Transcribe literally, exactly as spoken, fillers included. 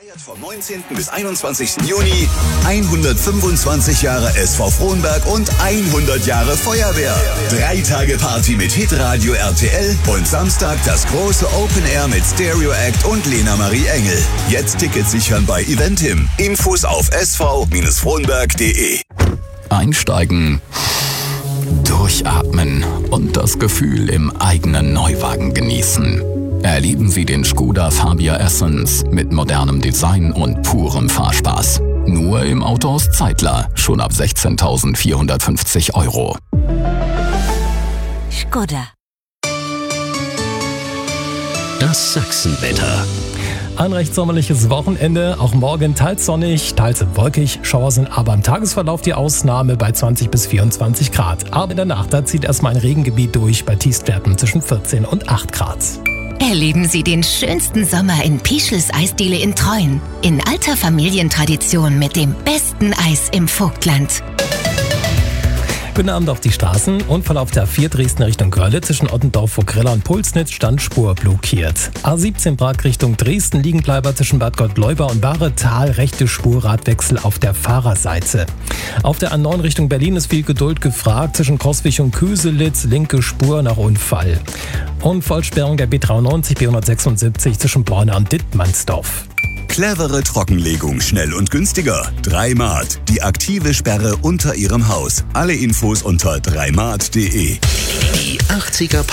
Vom neunzehnten bis einundzwanzigsten Juni hundertfünfundzwanzig Jahre S V Frohnberg und hundert Jahre Feuerwehr. Drei Tage Party mit Hitradio R T L und Samstag das große Open Air mit Stereo Act und Lena Marie Engel. Jetzt Tickets sichern bei Eventim. Infos auf s v frohnberg punkt de. Einsteigen, durchatmen und das Gefühl im eigenen Neuwagen genießen. Erleben Sie den Skoda Fabia Essence mit modernem Design und purem Fahrspaß. Nur im Autohaus Zeitler, schon ab sechzehntausendvierhundertfünfzig Euro. Skoda. Das Sachsenwetter. Ein recht sommerliches Wochenende, auch morgen teils sonnig, teils wolkig, Schauer sind aber im Tagesverlauf die Ausnahme bei zwanzig bis vierundzwanzig Grad. Aber in der Nacht, da zieht erstmal ein Regengebiet durch bei Tiefstwerten zwischen vierzehn und acht Grad. Erleben Sie den schönsten Sommer in Pischels Eisdiele in Treuen. In alter Familientradition mit dem besten Eis im Vogtland. Guten Abend auf die Straßen. Unfall auf der A vier Dresden Richtung Görlitz zwischen Ottendorf, Vogrilla und Pulsnitz, Standspur blockiert. A siebzehn Prag Richtung Dresden, Liegenbleiber zwischen Bad Gottleuba und Bahretal, rechte Spur, Radwechsel auf der Fahrerseite. Auf der A neun Richtung Berlin ist viel Geduld gefragt, zwischen Coswig und Köselitz, linke Spur nach Unfall. Unfallsperrung der B dreiundneunzig, B hundertsechsundsiebzig zwischen Borna und Dittmannsdorf. Clevere Trockenlegung, schnell und günstiger. Dreimat, die aktive Sperre unter Ihrem Haus. Alle Infos unter dreimat punkt de. Die achtziger